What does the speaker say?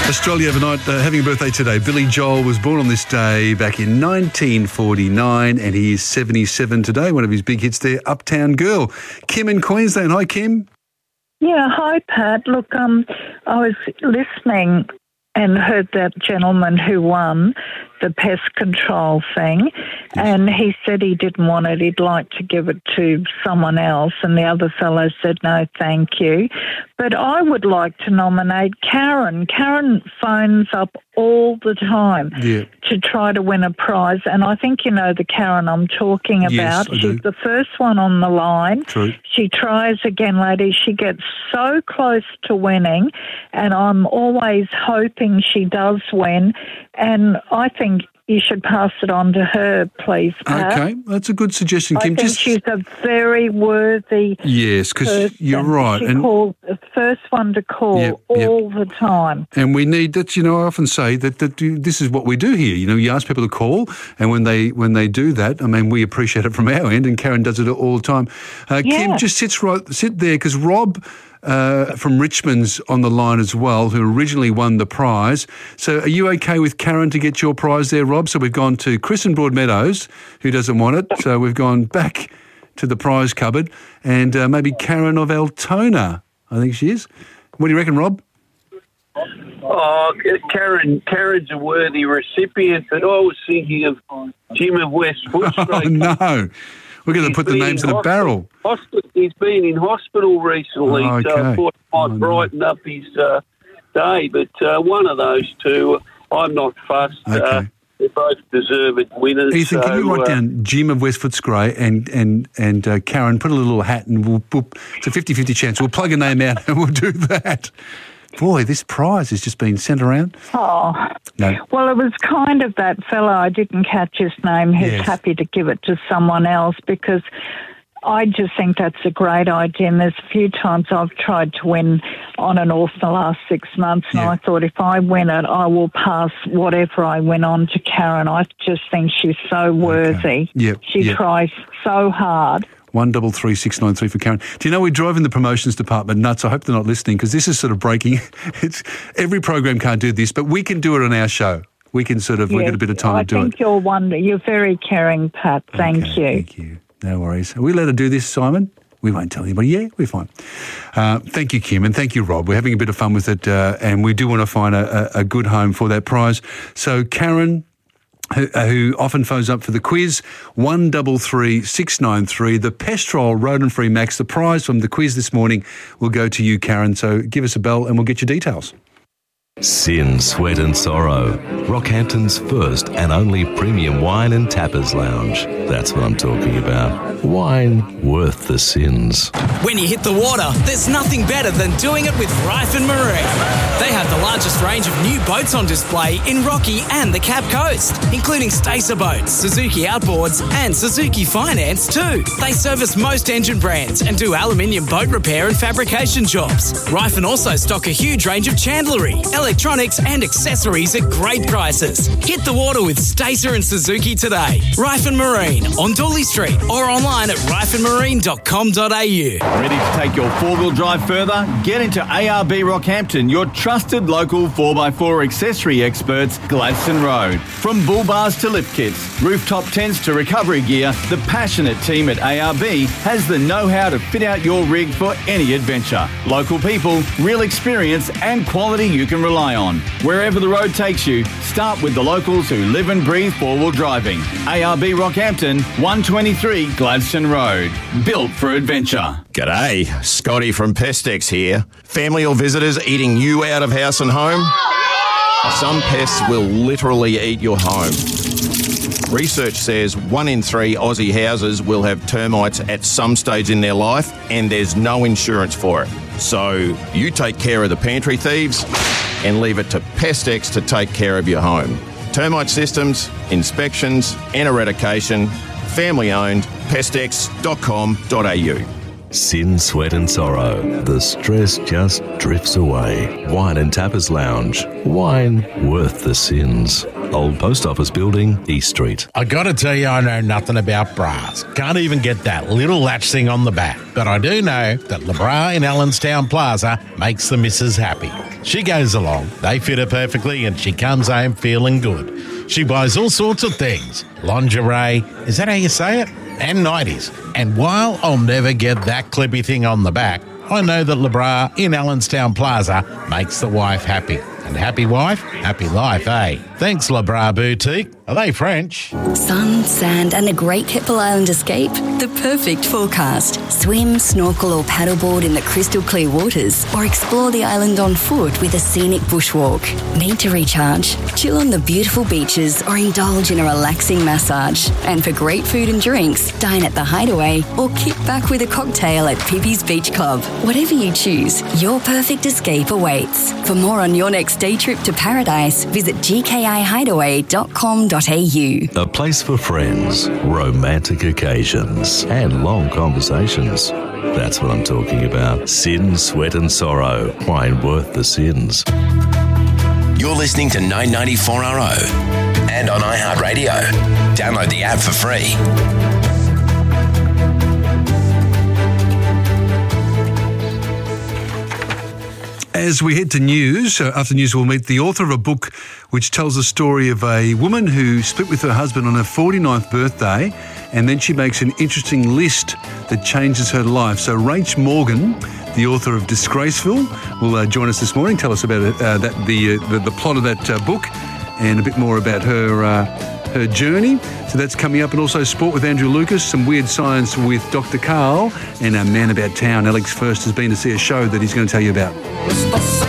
Australia overnight having a birthday today. Billy Joel was born on this day back in 1949 and he is 77 today. One of his big hits there, Uptown Girl. Kim in Queensland. Hi, Kim. Yeah, hi, Pat. Look, I was listening and heard that gentleman who won the pest control thing, and he said he didn't want it. He'd like to give it to someone else, and the other fellow said, no, thank you. But I would like to nominate Karen. Karen phones up all the time to try to win a prize, and I think you know the Karen I'm talking about. Yes, I do. She's the first one on the line. True. She tries again, ladies. She gets so close to winning, and I'm always hoping she does win, and I think you should pass it on to her, please, Pat. Okay, that's a good suggestion, Kim. I think she's a very worthy Yes, because you're right. She calls the first one to call all the time. And we need that, I often say that this is what we do here. You ask people to call, and when they do that, I mean, we appreciate it from our end, and Karen does it all the time. Kim, just sit there, because Rob from Richmond's on the line as well, who originally won the prize. So are you okay with Karen to get your prize there, Rob? So we've gone to Chris in Broadmeadows, who doesn't want it. So we've gone back to the prize cupboard, and maybe Karen of Altona, I think she is. What do you reckon, Rob? Oh, Karen's a worthy recipient, but I was thinking of Jim of West Footscray. Oh, no. We're going to put the names in a barrel. He's been in hospital recently, so I thought it might brighten up his day. But one of those two, I'm not fussed. Okay. They both deserved winners. Ethan, can you write down Jim of West Footscray and Karen, put a little hat, and it's a 50-50 chance. We'll plug a name out and we'll do that. Boy, this prize has just been sent around. Oh, no. Well, it was kind of that fellow, I didn't catch his name, who's happy to give it to someone else, because I just think that's a great idea. And there's a few times I've tried to win on and off the last 6 months, and I thought if I win it, I will pass whatever I win on to Karen. I just think she's so worthy. She tries so hard. 133693 for Karen. Do you know we drive in the promotions department nuts? I hope they're not listening, because this is sort of breaking. Every program can't do this, but we can do it on our show. We can we've got a bit of time to do it. I think you're very caring, Pat. Thank you. Thank you. No worries. Are we allowed to do this, Simon? We won't tell anybody. Yeah, we're fine. Thank you, Kim, and thank you, Rob. We're having a bit of fun with it, and we do want to find a good home for that prize. So Karen, who often phones up for the quiz, 133693. The Pestrol Rodent-Free Max, the prize from the quiz this morning, will go to you, Karen. So give us a bell and we'll get your details. Sin, Sweat and Sorrow. Rockhampton's first and only premium wine and tappers lounge. That's what I'm talking about. Wine worth the sins. When you hit the water, there's nothing better than doing it with Ryford Marine. They have the largest range of new boats on display in Rocky and the Cap Coast, including Stacer boats, Suzuki Outboards and Suzuki Finance too. They service most engine brands and do aluminium boat repair and fabrication jobs. Ryford also stock a huge range of chandlery, electronics and accessories at great prices. Hit the water with Stacer and Suzuki today. Ryford Marine on Dooley Street or online at ryfordmarine.com.au. Ready to take your four-wheel drive further? Get into ARB Rockhampton, your trusted local 4x4 accessory experts, Gladstone Road. From bull bars to lift kits, rooftop tents to recovery gear, the passionate team at ARB has the know-how to fit out your rig for any adventure. Local people, real experience and quality you can rely on. Wherever the road takes you, start with the locals who live and breathe four-wheel driving. ARB Rockhampton, 123 Gladstone Road. Built for adventure. G'day, Scotty from Pestex here. Family or visitors eating you out of house and home? Some pests will literally eat your home. Research says 1 in 3 Aussie houses will have termites at some stage in their life, and there's no insurance for it. So you take care of the pantry thieves and leave it to Pestex to take care of your home. Termite systems, inspections and eradication. Family owned. Pestex.com.au. Sin, Sweat and Sorrow. The stress just drifts away. Wine and Tappers Lounge. Wine worth the sins. Old Post Office Building, East Street. I gotta tell you, I know nothing about bras. Can't even get that little latch thing on the back. But I do know that LeBras in Allenstown Plaza makes the missus happy. She goes along, they fit her perfectly, and she comes home feeling good. She buys all sorts of things. Lingerie, is that how you say it? And 90s. And while I'll never get that clippy thing on the back, I know that LeBras in Allenstown Plaza makes the wife happy. And happy wife, happy life, eh? Thanks, LeBras Boutique. Are they French? Sun, sand and a great Keppel Island escape? The perfect forecast. Swim, snorkel or paddleboard in the crystal clear waters or explore the island on foot with a scenic bushwalk. Need to recharge? Chill on the beautiful beaches or indulge in a relaxing massage. And for great food and drinks, dine at the Hideaway or kick back with a cocktail at Pippi's Beach Club. Whatever you choose, your perfect escape awaits. For more on your next day trip to paradise, visit gkihideaway.com.au. A place for friends, romantic occasions, and long conversations. That's what I'm talking about. Sin, Sweat and Sorrow. Wine worth the sins. You're listening to 994RO and on iHeartRadio. Download the app for free. As we head to news, after news we'll meet the author of a book which tells the story of a woman who split with her husband on her 49th birthday, and then she makes an interesting list that changes her life. So Rach Morgan, the author of Disgraceful, will join us this morning, tell us about the plot of that book and a bit more about her journey. So that's coming up, and also sport with Andrew Lucas, some weird science with Dr. Carl, and our man about town. Alex First has been to see a show that he's going to tell you about.